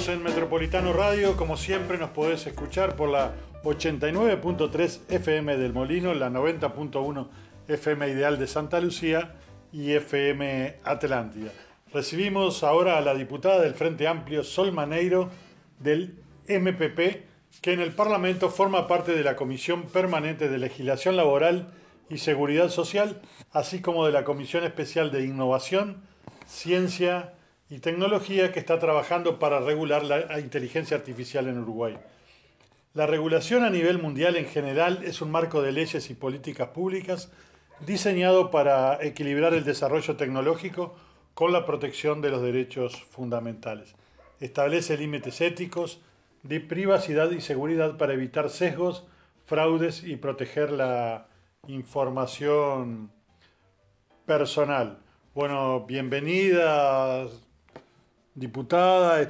Estamos en Metropolitano Radio, como siempre nos podés escuchar por la 89.3 FM del Molino, la 90.1 FM Ideal de Santa Lucía y FM Atlántida. Recibimos ahora a la diputada del Frente Amplio, Sol Maneiro, del MPP, que en el Parlamento forma parte de la Comisión Permanente de Legislación Laboral y Seguridad Social, así como de la Comisión Especial de Innovación, Ciencia y Tecnología, que está trabajando para regular la inteligencia artificial en Uruguay. La regulación a nivel mundial en general es un marco de leyes y políticas públicas diseñado para equilibrar el desarrollo tecnológico con la protección de los derechos fundamentales. Establece límites éticos de privacidad y seguridad para evitar sesgos, fraudes y proteger la información personal. Bueno, bienvenida, diputada.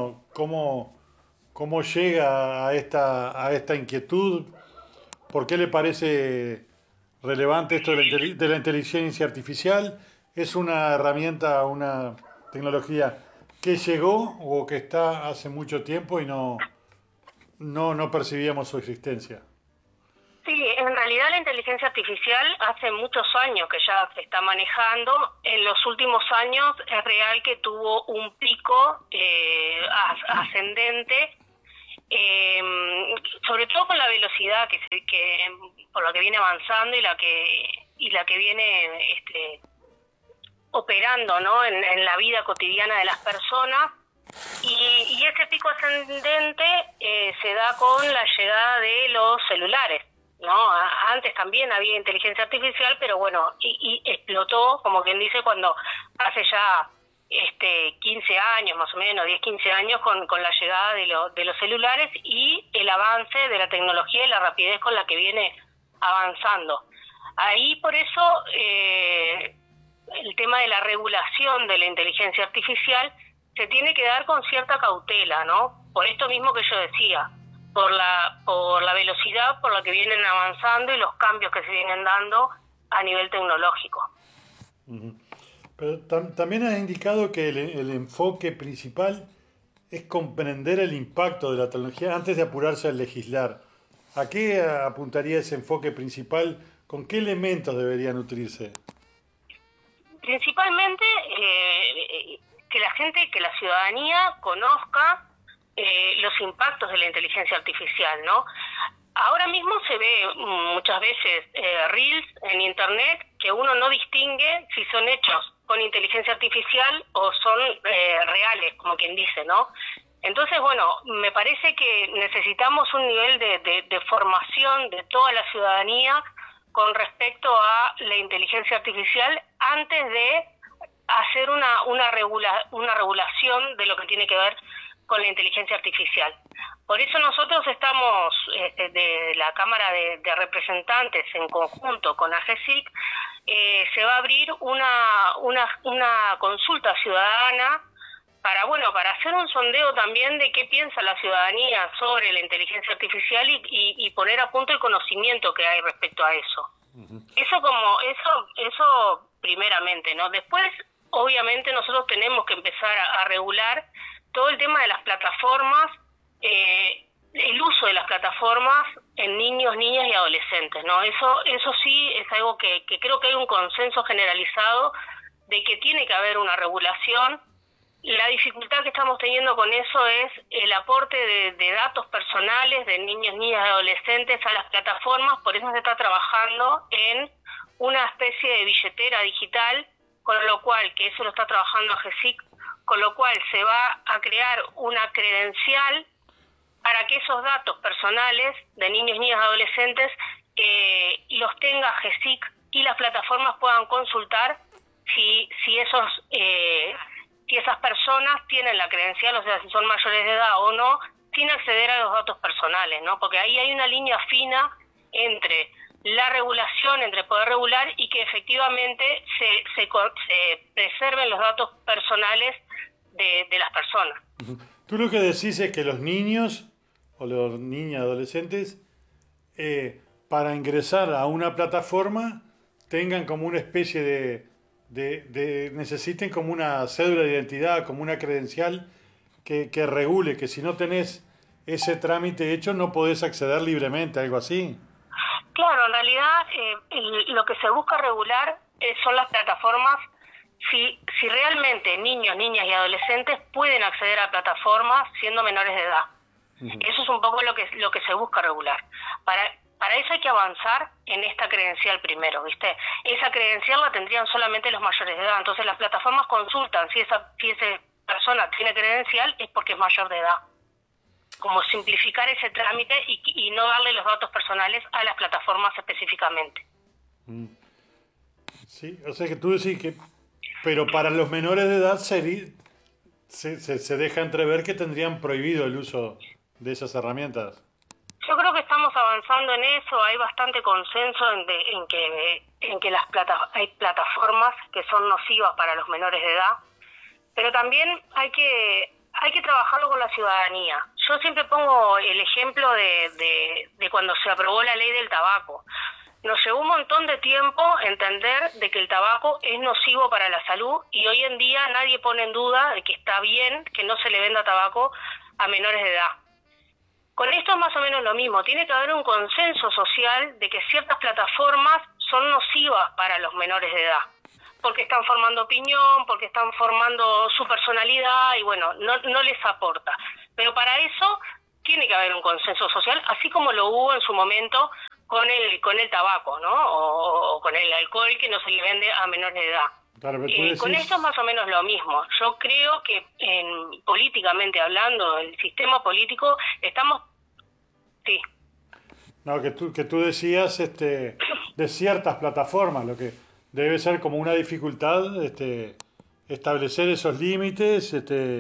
¿Cómo llega a esta inquietud? ¿Por qué le parece relevante esto de la inteligencia artificial? ¿Es una herramienta, una tecnología que llegó o que está hace mucho tiempo y no percibíamos su existencia? Sí, en realidad la inteligencia artificial hace muchos años que ya se está manejando. En los últimos años es real que tuvo un pico ascendente, sobre todo con la velocidad por la que viene avanzando y la que viene operando, ¿no? en la vida cotidiana de las personas. Y ese pico ascendente se da con la llegada de los celulares, ¿no? Antes también había inteligencia artificial, pero bueno, y explotó, como quien dice, cuando hace ya 15 años, más o menos, 10, 15 años, con la llegada de los celulares y el avance de la tecnología y la rapidez con la que viene avanzando. Ahí, por eso, el tema de la regulación de la inteligencia artificial se tiene que dar con cierta cautela, ¿no? Por esto mismo que yo decía, por la velocidad por la que vienen avanzando y los cambios que se vienen dando a nivel tecnológico. Pero también has indicado que el enfoque principal es comprender el impacto de la tecnología antes de apurarse a legislar. ¿A qué apuntaría ese enfoque principal? ¿Con qué elementos deberían nutrirse? Principalmente que la ciudadanía conozca los impactos de la inteligencia artificial, ¿no? Ahora mismo se ve muchas veces reels en internet que uno no distingue si son hechos con inteligencia artificial o son reales, como quien dice, ¿no? Entonces, bueno, me parece que necesitamos un nivel de formación de toda la ciudadanía con respecto a la inteligencia artificial antes de hacer una regulación de lo que tiene que ver con la inteligencia artificial. Por eso nosotros estamos, de la Cámara de Representantes, en conjunto con AGESIC, se va a abrir una consulta ciudadana para hacer un sondeo también de qué piensa la ciudadanía sobre la inteligencia artificial y poner a punto el conocimiento que hay respecto a eso. Uh-huh. Eso primeramente, ¿no? Después, obviamente, nosotros tenemos que empezar a regular todo el tema de las plataformas, el uso de las plataformas en niños, niñas y adolescentes, ¿no? Eso sí es algo que creo que hay un consenso generalizado de que tiene que haber una regulación. La dificultad que estamos teniendo con eso es el aporte de datos personales de niños, niñas y adolescentes a las plataformas. Por eso se está trabajando en una especie de billetera digital, con lo cual, que eso lo está trabajando AGESIC, con lo cual se va a crear una credencial para que esos datos personales de niños, niñas y adolescentes los tenga AGESIC y las plataformas puedan consultar si esas personas tienen la credencial, o sea, si son mayores de edad o no, sin acceder a los datos personales, ¿no? Porque ahí hay una línea fina entre la regulación, entre poder regular y que efectivamente se preserven los datos personales de las personas. Tú lo que decís es que los niños o los niñas adolescentes para ingresar a una plataforma tengan como una especie necesiten como una cédula de identidad, como una credencial que regule, que si no tenés ese trámite hecho no podés acceder libremente, algo así. Claro, en realidad lo que se busca regular son las plataformas, si realmente niños, niñas y adolescentes pueden acceder a plataformas siendo menores de edad. Eso es un poco lo que se busca regular. Para eso hay que avanzar en esta credencial primero, ¿viste? Esa credencial la tendrían solamente los mayores de edad, entonces las plataformas consultan si esa persona tiene credencial es porque es mayor de edad. Como simplificar ese trámite y no darle los datos personales a las plataformas específicamente. Sí, o sea que tú decís que, pero para los menores de edad se deja entrever que tendrían prohibido el uso de esas herramientas. Yo creo que estamos avanzando en eso, hay bastante consenso en que hay plataformas que son nocivas para los menores de edad, pero también hay que trabajarlo con la ciudadanía. Yo siempre pongo el ejemplo de cuando se aprobó la ley del tabaco. Nos llevó un montón de tiempo entender de que el tabaco es nocivo para la salud y hoy en día nadie pone en duda de que está bien que no se le venda tabaco a menores de edad. Con esto es más o menos lo mismo, tiene que haber un consenso social de que ciertas plataformas son nocivas para los menores de edad, porque están formando opinión, porque están formando su personalidad y bueno, no les aporta. Pero para eso tiene que haber un consenso social, así como lo hubo en su momento con el tabaco, ¿no? O con el alcohol que no se le vende a menores de edad. Claro, Con esto es más o menos lo mismo. Yo creo que políticamente hablando, el sistema político, estamos... Sí. No, que tú decías de ciertas plataformas, lo que debe ser como una dificultad establecer esos límites,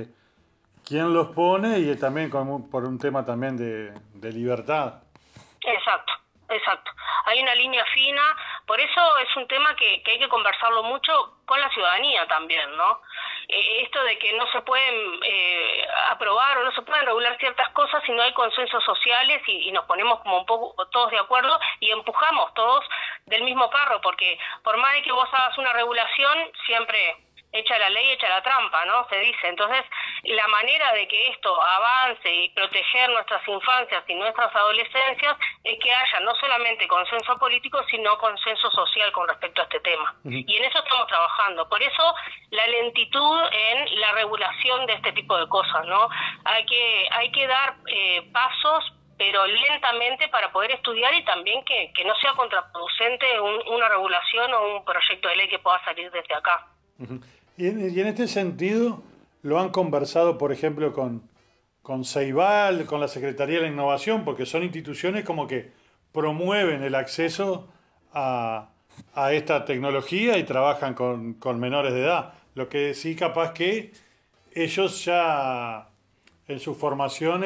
quién los pone y también por un tema también de libertad. Exacto. Hay una línea fina, por eso es un tema que hay que conversarlo mucho con la ciudadanía también, ¿no? Esto de que no se pueden aprobar o no se pueden regular ciertas cosas si no hay consensos sociales y nos ponemos como un poco todos de acuerdo y empujamos todos del mismo carro, porque por más de que vos hagas una regulación, siempre echa la ley, echa la trampa, ¿no? Se dice. Entonces, la manera de que esto avance y proteger nuestras infancias y nuestras adolescencias es que haya no solamente consenso político, sino consenso social con respecto a este tema. Y en eso estamos trabajando. Por eso, la lentitud en la regulación de este tipo de cosas, ¿no? Hay que dar pasos, pero lentamente para poder estudiar y también que no sea contraproducente una regulación o un proyecto de ley que pueda salir desde acá. Y en este sentido, ¿lo han conversado, por ejemplo, con Ceibal, con la Secretaría de la Innovación? Porque son instituciones como que promueven el acceso a esta tecnología y trabajan con menores de edad. Lo que sí, capaz que ellos ya en su formación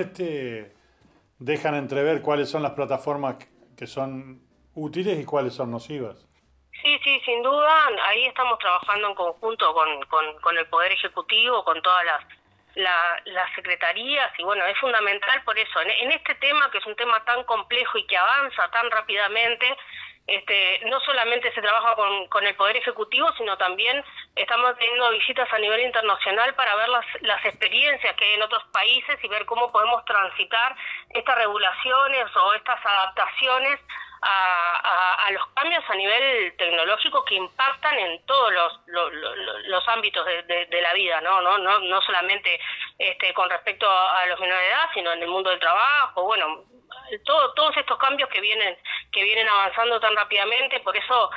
dejan entrever cuáles son las plataformas que son útiles y cuáles son nocivas. Sí, sin duda, ahí estamos trabajando en conjunto con el Poder Ejecutivo, con todas las secretarías, y bueno, es fundamental por eso, en este tema, que es un tema tan complejo y que avanza tan rápidamente, no solamente se trabaja con el Poder Ejecutivo, sino también estamos teniendo visitas a nivel internacional para ver las experiencias que hay en otros países y ver cómo podemos transitar estas regulaciones o estas adaptaciones a los cambios a nivel tecnológico que impactan en todos los ámbitos de la vida, no solamente con respecto a los menores de edad, sino en el mundo del trabajo, bueno, todos estos cambios que vienen avanzando tan rápidamente. Por eso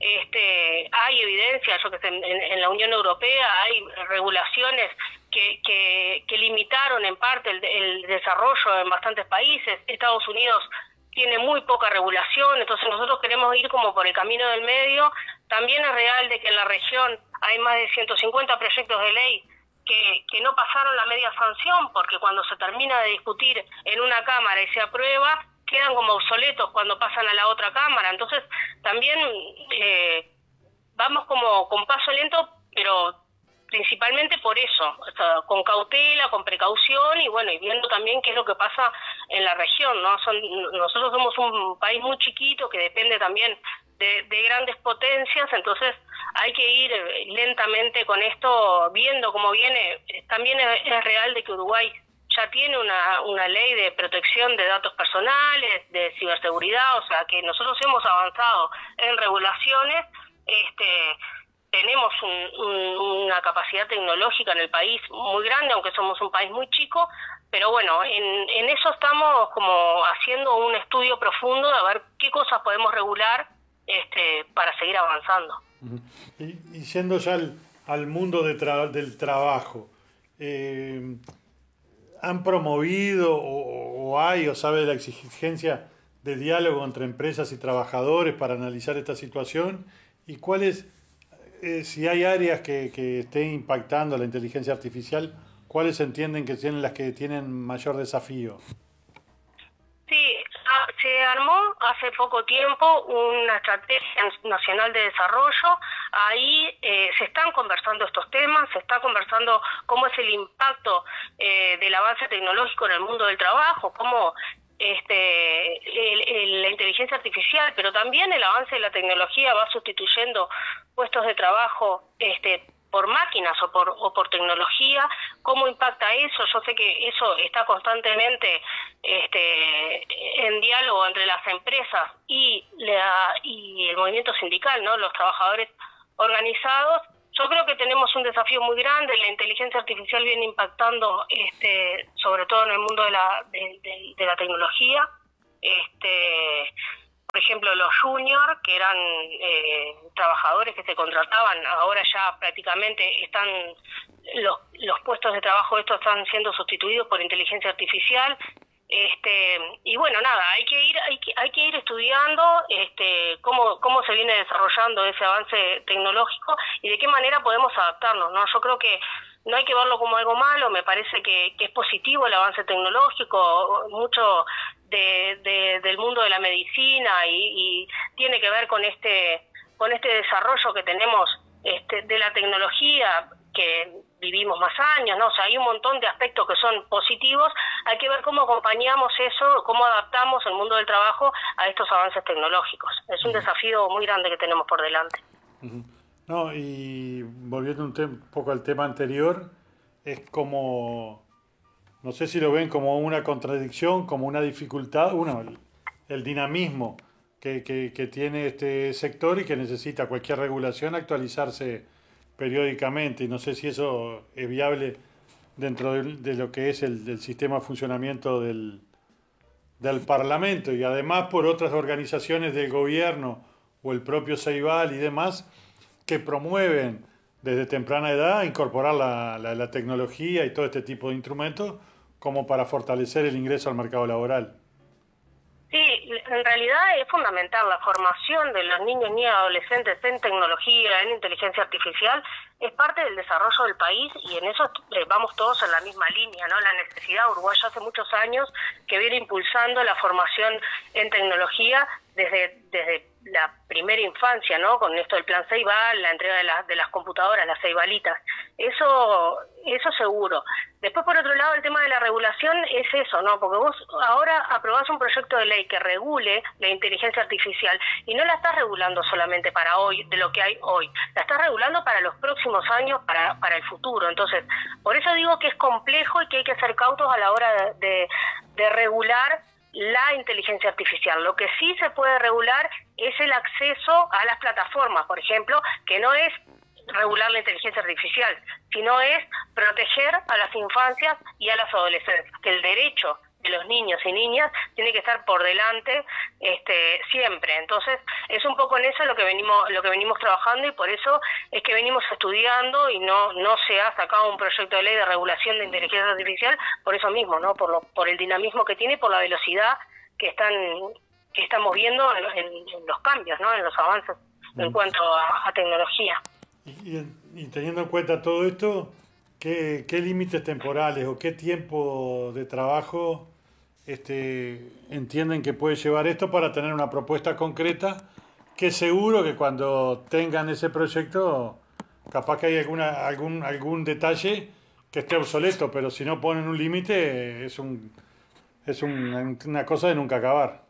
hay evidencia, yo que sé, en la Unión Europea hay regulaciones que limitaron en parte el desarrollo en bastantes países. Estados Unidos tiene muy poca regulación, entonces nosotros queremos ir como por el camino del medio. También es real de que en la región hay más de 150 proyectos de ley que no pasaron la media sanción, porque cuando se termina de discutir en una cámara y se aprueba, quedan como obsoletos cuando pasan a la otra cámara. Entonces también vamos como con paso lento, pero principalmente por eso, o sea, con cautela, con precaución y bueno, y viendo también qué es lo que pasa en la región, ¿no? Nosotros somos un país muy chiquito que depende también de grandes potencias, entonces hay que ir lentamente con esto, viendo cómo viene. También es real de que Uruguay ya tiene una ley de protección de datos personales, de ciberseguridad, o sea que nosotros hemos avanzado en regulaciones, tenemos una capacidad tecnológica en el país muy grande, aunque somos un país muy chico, pero bueno, en eso estamos como haciendo un estudio profundo de ver qué cosas podemos regular para seguir avanzando. Y yendo ya al mundo del trabajo, ¿han promovido o hay o sabe de la exigencia de diálogo entre empresas y trabajadores para analizar esta situación? ¿Y cuáles, si hay áreas que estén impactando la inteligencia artificial, cuáles entienden que tienen las que tienen mayor desafío? Sí, se armó hace poco tiempo una estrategia nacional de desarrollo. Ahí se están conversando estos temas, se está conversando cómo es el impacto del avance tecnológico en el mundo del trabajo, cómo la inteligencia artificial, pero también el avance de la tecnología va sustituyendo puestos de trabajo por máquinas o por tecnología. ¿Cómo impacta eso? Yo sé que eso está constantemente en diálogo entre las empresas y el movimiento sindical, ¿no? Los trabajadores organizados. Yo creo que tenemos un desafío muy grande. La inteligencia artificial viene impactando sobre todo en el mundo de la tecnología. Por ejemplo, los juniors, que eran trabajadores que se contrataban, ahora ya prácticamente están los puestos de trabajo estos están siendo sustituidos por inteligencia artificial. Y bueno, nada, hay que ir estudiando cómo se viene desarrollando ese avance tecnológico y de qué manera podemos adaptarnos, ¿no? Yo creo que no hay que verlo como algo malo, me parece que es positivo el avance tecnológico, mucho del mundo de la medicina y tiene que ver con este desarrollo que tenemos de la tecnología, que vivimos más años, ¿no? O sea, hay un montón de aspectos que son positivos. Hay que ver cómo acompañamos eso, cómo adaptamos el mundo del trabajo a estos avances tecnológicos. Es un desafío muy grande que tenemos por delante. No, y volviendo un poco al tema anterior, es como, no sé si lo ven como una contradicción, como una dificultad, el dinamismo que tiene este sector y que necesita cualquier regulación actualizarse periódicamente. Y no sé si eso es viable dentro de lo que es el sistema de funcionamiento del Parlamento y además por otras organizaciones del gobierno o el propio Ceibal y demás que promueven desde temprana edad incorporar la tecnología y todo este tipo de instrumentos como para fortalecer el ingreso al mercado laboral. Sí, en realidad es fundamental la formación de los niños, niñas y adolescentes en tecnología, en inteligencia artificial, es parte del desarrollo del país y en eso vamos todos en la misma línea, ¿no? La necesidad uruguaya hace muchos años que viene impulsando la formación en tecnología desde la primera infancia, ¿no? Con esto del plan Ceibal, la entrega de las computadoras, las Ceibalitas. Eso seguro. Después, por otro lado, el tema de la regulación es eso, ¿no? Porque vos ahora aprobás un proyecto de ley que regule la inteligencia artificial y no la estás regulando solamente para hoy, de lo que hay hoy. La estás regulando para los próximos años, para el futuro. Entonces, por eso digo que es complejo y que hay que ser cautos a la hora de regular la inteligencia artificial. Lo que sí se puede regular es el acceso a las plataformas, por ejemplo, que no es regular la inteligencia artificial, sino es proteger a las infancias y a las adolescentes, que el derecho de los niños y niñas tiene que estar por delante siempre. Entonces, es un poco en eso lo que venimos trabajando y por eso es que venimos estudiando y no se ha sacado un proyecto de ley de regulación de inteligencia artificial por eso mismo, ¿no? Por el dinamismo que tiene y por la velocidad que estamos viendo en los cambios, ¿no? En los avances en cuanto a tecnología. Y teniendo en cuenta todo esto, ¿qué límites temporales o qué tiempo de trabajo entienden que puede llevar esto para tener una propuesta concreta? Que seguro que cuando tengan ese proyecto, capaz que hay algún detalle que esté obsoleto, pero si no ponen un límite, es una cosa de nunca acabar.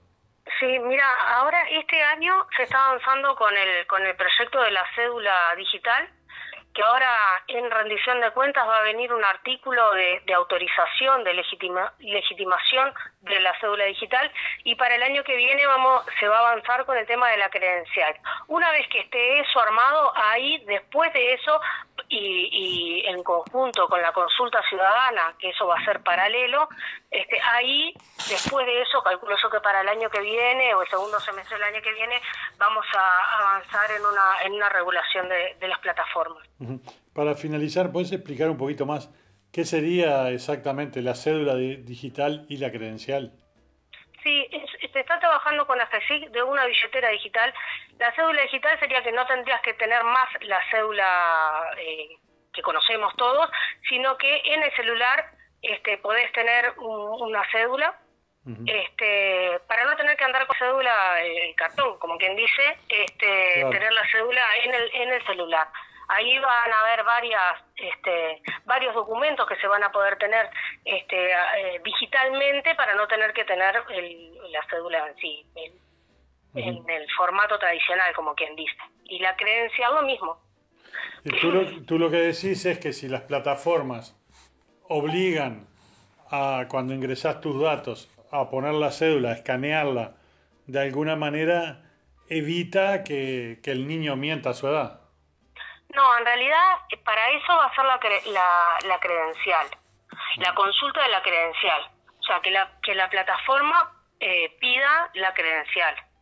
Sí, mira, ahora este año se está avanzando con el proyecto de la cédula digital, que ahora en rendición de cuentas va a venir un artículo de autorización, de legitimación de la cédula digital, y para el año que viene se va a avanzar con el tema de la credencial. Una vez que esté eso armado, ahí después de eso y en conjunto con la consulta ciudadana, que eso va a ser paralelo, ahí después de eso, calculo yo que para el año que viene o el segundo semestre del año que viene, vamos a avanzar en una regulación de las plataformas. Ujú. Para finalizar, ¿puedes explicar un poquito más qué sería exactamente la cédula digital y la credencial? Sí, se está trabajando con la FESIC de una billetera digital. La cédula digital sería que no tendrías que tener más la cédula que conocemos todos, sino que en el celular podés tener una cédula, Ujú. para no tener que andar con cédula cartón, como quien dice, Claro. tener la cédula en el celular. Ahí van a haber varios documentos que se van a poder tener digitalmente para no tener que tener la cédula en sí, Ujú. en el formato tradicional, como quien dice. Y la credencial lo mismo. Y tú lo que decís es que si las plataformas obligan a, cuando ingresás tus datos, a poner la cédula, a escanearla, de alguna manera evita que el niño mienta a su edad. No, en realidad para eso va a ser la credencial, la consulta de la credencial. O sea, que la plataforma pida la credencial.